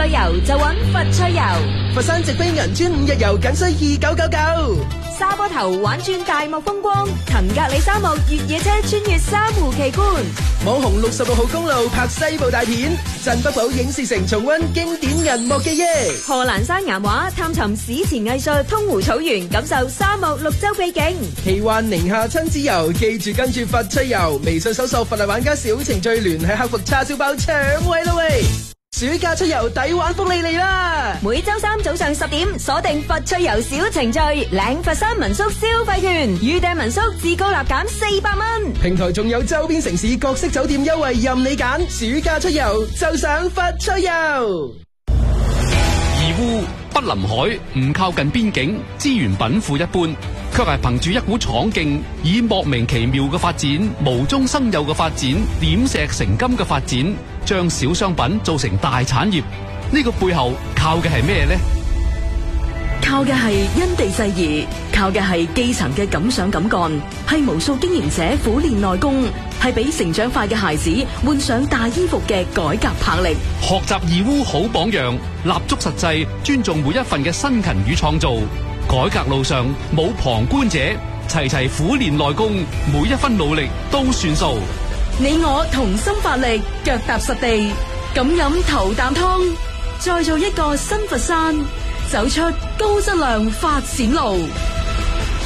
旅遊就揾佛趣遊。 佛山直飛銀川5日遊僅需2999。 沙坡頭玩轉大漠風光，騰格里沙漠越野車穿越珊瑚奇觀。 網紅66號公路拍西部大片，鎮北堡影視城重溫經典銀幕記憶。 賀蘭山岩畫探尋史前藝術，通湖草原感受沙漠綠洲秘境。 奇幻寧夏親子遊，記住跟住佛趣遊，微信搜索佛麗玩家小程序聯繫客服叉燒包搶位啦喂！暑假出遊抵玩福利嚟啦！ 每周三早上10點，鎖定佛趣遊小程序，領佛山民宿消費券，預訂民宿至高立減400蚊。 平台仲有周邊城市各式酒店優惠任你揀，暑假出遊就上佛趣遊。 義烏不臨海，唔靠近邊境，資源稟賦一般，卻係憑住一股闖勁，以莫名其妙嘅發展、無中生有嘅發展、點石成金嘅發展，將小商品做成大產業。呢個背後靠嘅係咩呢？ 靠嘅係因地制宜，靠嘅係基層嘅敢想敢幹，係無數經營者苦練內功，係俾成長快嘅孩子換上大衣服嘅改革魄力。 學習義烏好榜樣，立足實際，尊重每一份嘅辛勤與創造。改革路上冇旁觀者，齊齊苦練內功，每一分努力都算數。 你我同心發力，腳踏實地，敢飲頭啖湯，再做一個新佛山，走出高質量發展路。